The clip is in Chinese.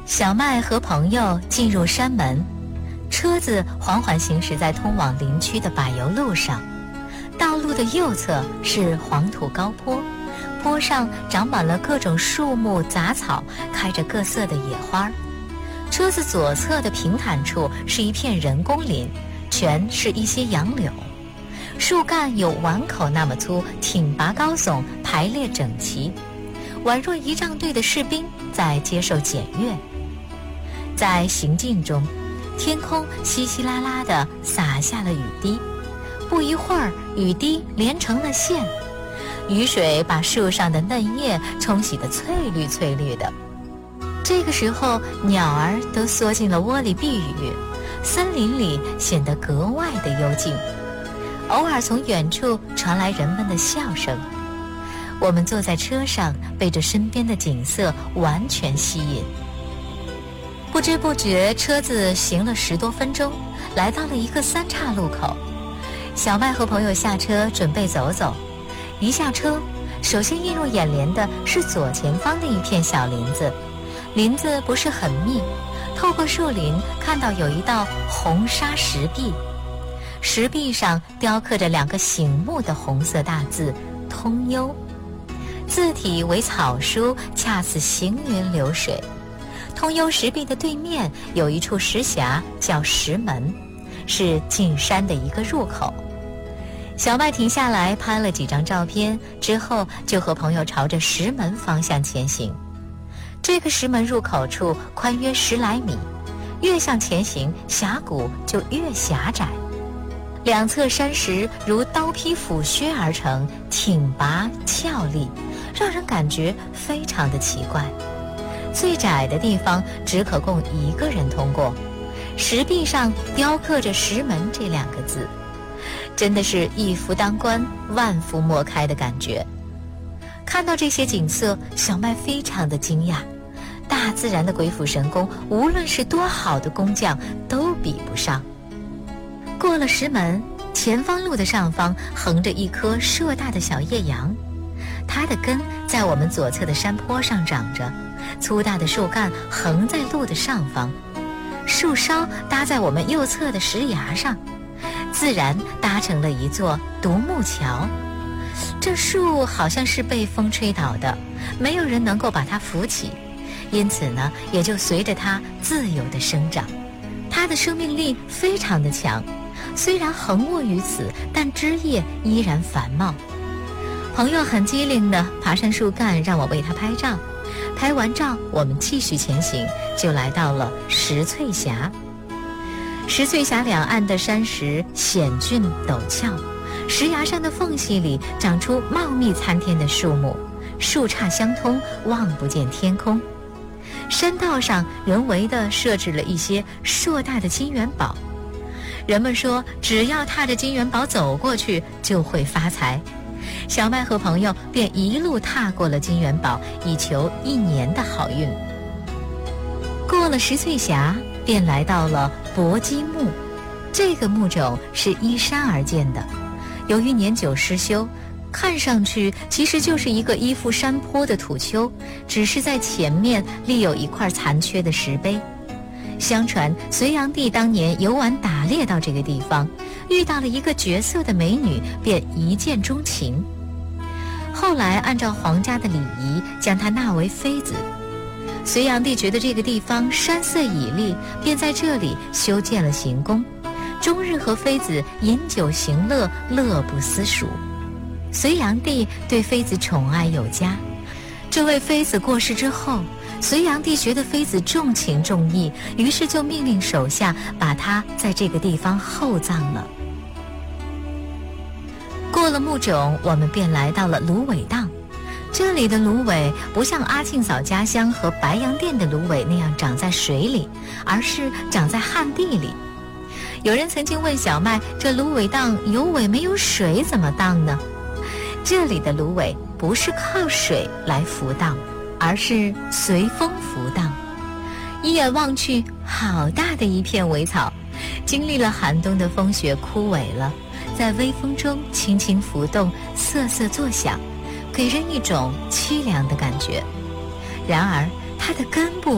小麦和朋友进入山门，车子缓缓行驶在通往林区的柏油路上。道路的右侧是黄土高坡，坡上长满了各种树木杂草，开着各色的野花。车子左侧的平坦处是一片人工林，全是一些杨柳，树干有碗口那么粗，挺拔高耸，排列整齐，宛若仪仗队的士兵在接受检阅。在行进中，天空稀稀拉拉地洒下了雨滴，不一会儿，雨滴连成了线，雨水把树上的嫩叶冲洗得翠绿翠绿的。这个时候，鸟儿都缩进了窝里避雨，森林里显得格外的幽静。偶尔从远处传来人们的笑声。我们坐在车上，被这身边的景色完全吸引。不知不觉，车子行了10多分钟，来到了一个3岔路口。小麦和朋友下车准备走走，一下车，首先映入眼帘的是左前方的一片小林子。林子不是很密，透过树林看到有一道红砂石壁，石壁上雕刻着2个醒目的红色大字“通幽”，字体为草书，恰似行云流水。通幽石壁的对面有一处石峡，叫石门，是进山的一个入口。小麦停下来拍了几张照片，之后就和朋友朝着石门方向前行。这个石门入口处宽约10来米，越向前行，峡谷就越狭窄。两侧山石如刀劈斧削而成，挺拔俏丽，让人感觉非常的奇怪。最窄的地方只可供1个人通过，石壁上雕刻着石门这2个字，真的是一夫当关，万夫莫开的感觉。看到这些景色，小麦非常的惊讶。大自然的鬼斧神工，无论是多好的工匠都比不上。过了石门，前方路的上方横着一棵硕大的小叶杨，它的根在我们左侧的山坡上长着，粗大的树干横在路的上方，树梢搭在我们右侧的石崖上，自然搭成了一座独木桥。这树好像是被风吹倒的，没有人能够把它扶起，因此呢，也就随着它自由地生长。它的生命力非常的强，虽然横卧于此，但枝叶依然繁茂。朋友很机灵地爬上树干，让我为他拍照。拍完照，我们继续前行，就来到了石翠峡。石翠峡两岸的山石险峻陡峭，石崖上的缝隙里长出茂密参天的树木，树杈相通，望不见天空。山道上人为地设置了一些硕大的金元宝，人们说只要踏着金元宝走过去就会发财。小麦和朋友便一路踏过了金元宝，以求1年的好运。过了石翠峡，便来到了搏击木。这个木种是依山而建的，由于年久失修，看上去其实就是一个依附山坡的土丘，只是在前面立有一块残缺的石碑。相传隋炀帝当年游玩打猎到这个地方，遇到了一个绝色的美女，便一见钟情。后来按照皇家的礼仪，将她纳为妃子。隋炀帝觉得这个地方山色绮丽，便在这里修建了行宫，终日和妃子饮酒行乐，乐不思蜀。隋炀帝对妃子宠爱有加，这位妃子过世之后，隋炀帝觉得妃子重情重义，于是就命令手下把她在这个地方厚葬了。过了木种，我们便来到了芦苇荡。这里的芦苇不像阿庆嫂家乡和白洋淀的芦苇那样长在水里，而是长在旱地里。有人曾经问小麦，这芦苇荡有苇没有水怎么荡呢？这里的芦苇不是靠水来浮荡，而是随风浮荡。一眼望去，好大的一片苇草，经历了寒冬的风雪枯萎了，在微风中轻轻浮动，瑟瑟作响，给人一种凄凉的感觉。然而它的根部